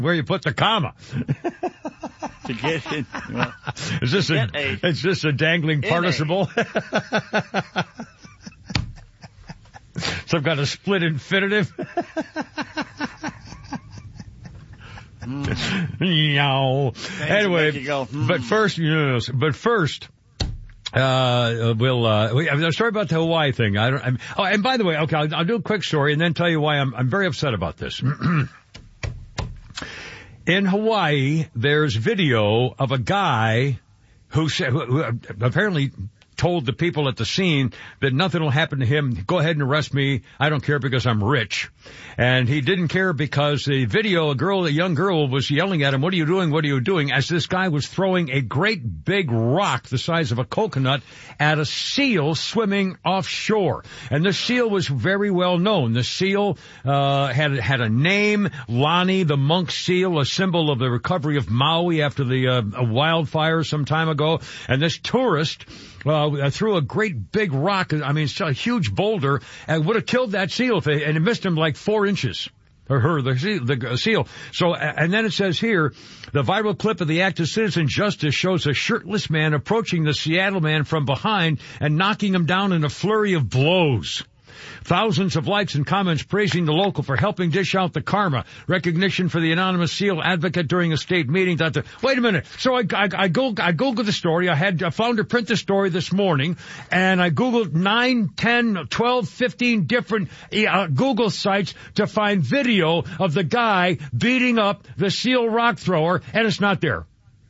where you put the comma. To get in. Well, is this a dangling participle? Some kind of split infinitive? Anyway, but first, we have a story about the Hawaii thing. And by the way, okay, I'll do a quick story and then tell you why I'm very upset about this. In Hawaii, there's video of a guy who apparently told the people at the scene that nothing will happen to him. Go ahead and arrest me. I don't care because I'm rich. And he didn't care because the video, a young girl was yelling at him, "What are you doing? What are you doing?" As this guy was throwing a great big rock the size of a coconut at a seal swimming offshore. And the seal was very well known. The seal, had a name, Lonnie, the monk seal, a symbol of the recovery of Maui after the wildfire some time ago. And this tourist, threw a great big rock, it's a huge boulder, and would have killed that seal and it missed him like 4 inches. The seal. So, and then it says here, the viral clip of the act of citizen justice shows a shirtless man approaching the Seattle man from behind and knocking him down in a flurry of blows. Thousands of likes and comments praising the local for helping dish out the karma. Recognition for the anonymous seal advocate during a state meeting. Wait a minute. So I Googled the story. I found her print the story this morning, and I Googled 9, 10, 12, 15 different Google sites to find video of the guy beating up the seal rock thrower, and it's not there.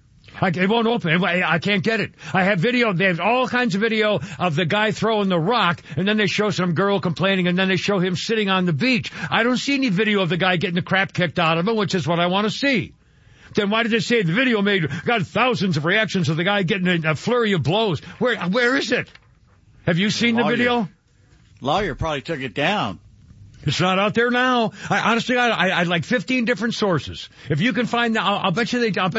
It won't open. I can't get it. I have video. They have all kinds of video of the guy throwing the rock, and then they show some girl complaining, and then they show him sitting on the beach. I don't see any video of the guy getting the crap kicked out of him, which is what I want to see. Then why did they say the video got thousands of reactions of the guy getting a flurry of blows? Where is it? Have you seen the video? Lawyer probably took it down. It's not out there now. Honestly, I like 15 different sources. If you can find that, I'll bet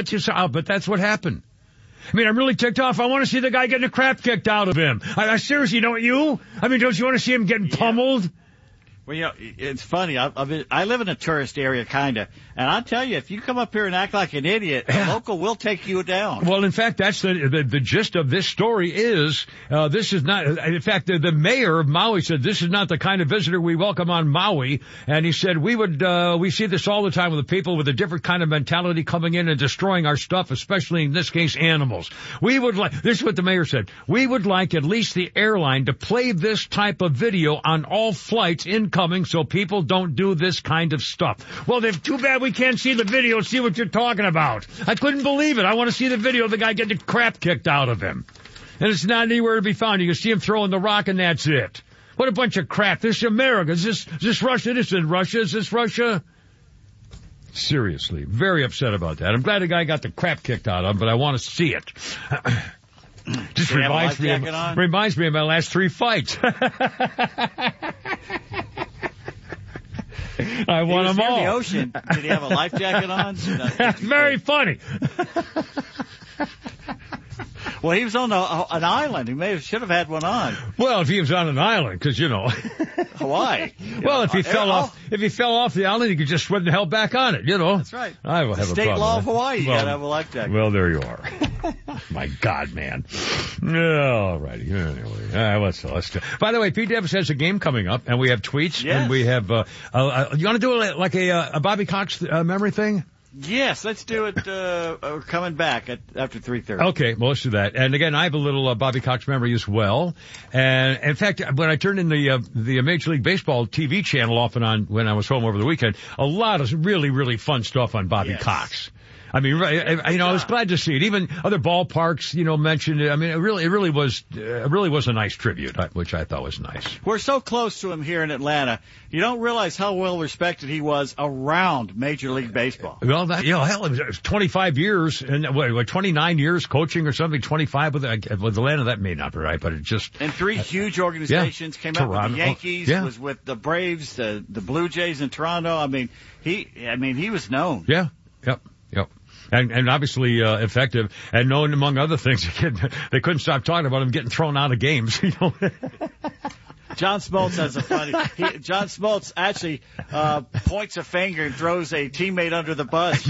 that's what happened. I'm really ticked off. I want to see the guy getting the crap kicked out of him. I seriously, don't you? Don't you want to see him getting pummeled? Well, it's funny. I live in a tourist area, kinda, and I tell you, if you come up here and act like an idiot, a local will take you down. Well, in fact, that's the gist of this story is this is not. In fact, the mayor of Maui said this is not the kind of visitor we welcome on Maui, and he said we see this all the time with the people with a different kind of mentality coming in and destroying our stuff, especially in this case animals. This is what the mayor said. We would like at least the airline to play this type of video on all flights incoming so people don't do this kind of stuff. Well, too bad we can't see the video, see what you're talking about. I couldn't believe it. I want to see the video of the guy getting the crap kicked out of him. And it's not anywhere to be found. You can see him throwing the rock and that's it. What a bunch of crap. This is America. Is this Russia? This isn't Russia. Is this Russia? Seriously. Very upset about that. I'm glad the guy got the crap kicked out of him, but I want to see it. Just reminds me of my last 3 fights. I won them all. In the ocean. Did he have a life jacket on? That's very funny. Well, he was on an island. He should have had one on. Well, if he was on an island, because Hawaii. Well, if he fell off the island, he could just swim the hell back on it. That's right. I will have a problem. State law of Hawaii. You gotta have a life jacket. Well, there you are. My God, man. All righty. Anyway, let's do. By the way, Pete Davis has a game coming up, and we have tweets, yes. And we have. You want to do like a Bobby Cox memory thing? Yes, let's do it. Coming back after 3:30. Okay, well, let's do that. And again, I have a little Bobby Cox memory as well. And in fact, when I turned in the Major League Baseball TV channel off and on when I was home over the weekend, a lot of really, really fun stuff on Bobby Cox. I was glad to see it. Even other ballparks, mentioned it. It really was a nice tribute, which I thought was nice. We're so close to him here in Atlanta. You don't realize how well respected he was around Major League Baseball. Well, hell, it was 25 years and 29 years coaching or something. 25 with Atlanta. That may not be right, but it just and 3 huge organizations came Toronto, up with the Yankees, was with the Braves, the Blue Jays in Toronto. He was known. Yeah. Yep. And obviously effective, and known among other things. They couldn't stop talking about him getting thrown out of games. John Smoltz has a funny. John Smoltz actually points a finger and throws a teammate under the bus.